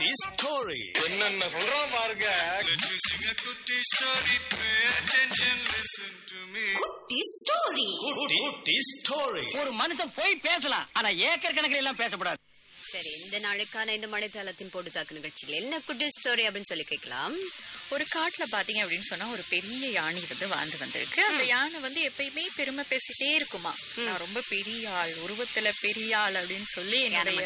story. என்னென்ன சொல்றான் பாருங்க. Let me sing a kutti story. Pay attention, listen to me. குட்டி ஸ்டோரி. Kutti story. ஒரு மனுஷன் போய் பேசலாம், ஆனா ஏக்கர் கணக்கில் எல்லாம் பேசக்கூடாது. சரி, இந்த நாளுக்கான இந்த மழைத்தாளத்தின் போட்டுத்தாக்கு நிகழ்ச்சியில் என்ன குட்டி ஸ்டோரி அப்படின்னு சொல்லி கேட்கலாம். ஒரு காட்டுல பாத்தீங்க அப்படின்னு சொன்னா ஒரு பெரிய யானை வாழ்ந்து வந்திருக்கு. அந்த யானை எப்பயுமே பெருமை பேசிட்டே இருக்குமா, நான் ரொம்ப பெரிய ஆள், உருவத்துல பெரிய ஆள் அப்படின்னு சொல்லி என்னுடைய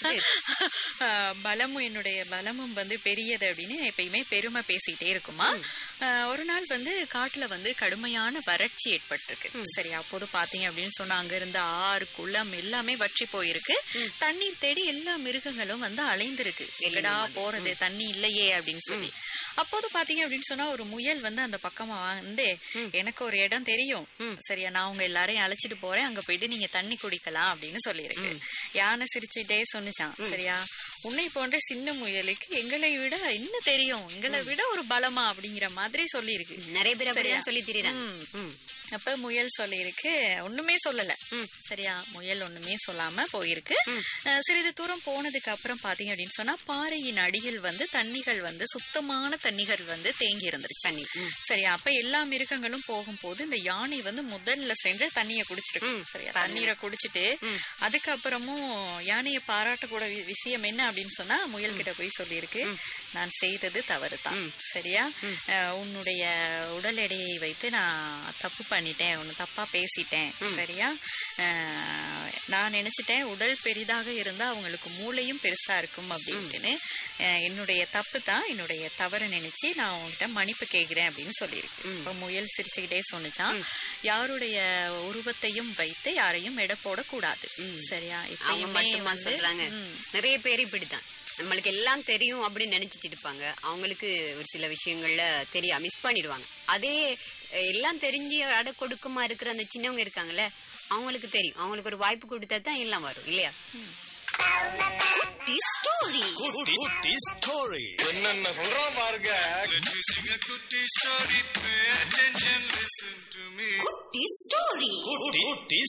பலமும் பெரியது அப்படின்னு எப்பயுமே பெருமை பேசிட்டே இருக்குமா. ஒரு நாள் காட்டுல கடுமையான வறட்சி ஏற்பட்டிருக்கு. சரி, அப்போது பாத்தீங்க அப்படின்னு சொன்னா அங்க இருந்த ஆறு குளம் எல்லாமே வற்றி போயிருக்கு. தண்ணீர் தேடி எல்லா மிருகங்களும் அலைந்திருக்கு. எங்கடா போறது, தண்ணி இல்லையே அப்படின்னு சொல்லி. அப்போது பாத்தீங்க அப்படின்னு சொன்னா ஒரு முயல் அந்த பக்கமா எனக்கு ஒரு இடம் தெரியும், சரியா, நான் உங்க எல்லாரையும் அழைச்சிட்டு போறேன், அங்க போயிட்டு நீங்க தண்ணி குடிக்கலாம் அப்படின்னு சொல்லிருக்கு. யானை சிரிச்சுட்டே சொன்னிச்சான், சரியா, உன்னை போன்ற சின்ன முயலுக்கு எங்களை விட என்ன தெரியும், எங்களை விட ஒரு பலமா அப்படிங்கிற மாதிரி சொல்லி இருக்கு. நிறைய பேர் சொல்லி தெரியுறாங்க. அப்ப முயல் சொல்லிருக்கு, ஒண்ணுமே சொல்லல. சரியா, முயல் ஒண்ணுமே சொல்லாம போயிருக்கு. சிறிது தூரம் போனதுக்கு அப்புறம் பாத்தீங்க அப்படின்னு சொன்னா பாறையின் அடியில் தண்ணிகள் சுத்தமான தண்ணிகள் தேங்கி இருந்துருச்சு. சரியா, அப்ப எல்லா மிருகங்களும் போகும்போது இந்த யானை முதல்ல சென்று தண்ணிய குடிச்சிருக்கு. சரியா, தண்ணீரை குடிச்சிட்டு அதுக்கப்புறமும் யானையை பாராட்டக்கூட விஷயம் என்ன அப்படின்னு சொன்னா முயல் கிட்ட போய் சொல்லியிருக்கு, நான் செய்தது தவறுதான். சரியா, உன்னுடைய உடல் எடையை வைத்து நான் தப்பு பண்ணிட்டேன், உன்னை தப்பா பேசிட்டேன். சரியா, நான் நினைச்சிட்டேன் உடல் பெரிதாக இருந்தா அவங்களுக்கு மூளையும் பெருசா இருக்கும் அப்படின்ட்டுன்னு. என்னுடைய தப்பு தான், என்னுடைய தவறு நினைச்சு நான் உங்ககிட்ட மன்னிப்பு கேட்கிறேன் அப்படின்னு சொல்லியிருக்கு. இப்ப முயல் சிரிச்சுக்கிட்டே சொன்னிச்சான், யாருடைய உருவத்தையும் வைத்து யாரையும் எடை போடக்கூடாது. சரியா, இப்ப சொல்றாங்க நிறைய பேர் இப்படித்தான், நம்மளுக்கு எல்லாம் தெரியும் அப்படின்னு நினைச்சிட்டு இருப்பாங்க. அவங்களுக்கு ஒரு சில விஷயங்கள்ல தெரியா மிஸ் பண்ணிடுவாங்க. அதே எல்லாம் தெரிஞ்சு அடை கொடுக்குமா இருக்கிற அந்த சின்னவங்க இருக்காங்கல்ல, அவங்களுக்கு தெரியும், அவங்களுக்கு ஒரு வாய்ப்பு கொடுத்தா தான் எல்லாம் வரும் இல்லையா. Kutti story. என்னென்ன சொல்றான் பாருங்க. Let me sing a kutti story. Pay attention, listen to me. குட்டி ஸ்டோரி. Kutti